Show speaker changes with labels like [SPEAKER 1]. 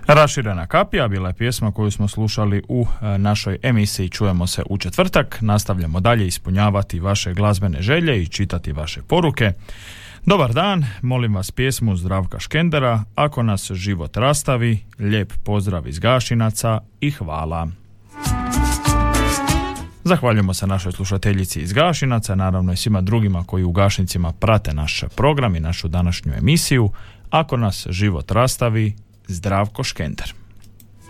[SPEAKER 1] Raširena kapija bila je pjesma koju smo slušali u našoj emisiji Čujemo se u četvrtak. Nastavljamo dalje ispunjavati vaše glazbene želje i čitati vaše poruke. Dobar dan, molim vas pjesmu Zdravka Škendera, Ako nas život rastavi, lijep pozdrav iz Gašinaca i hvala. Zahvaljujemo se našoj slušateljici iz Gašinaca, naravno i svima drugima koji u Gašincima prate naš program i našu današnju emisiju. Ako nas život rastavi, Zdravko Škender.